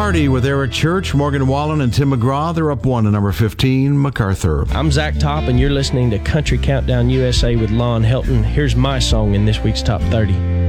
30 with Eric Church, Morgan Wallen, and Tim McGraw. They're up 1 to number 15, MacArthur. I'm Zach Topp, and you're listening to Country Countdown USA with Lon Helton. Here's my song in this week's Top 30.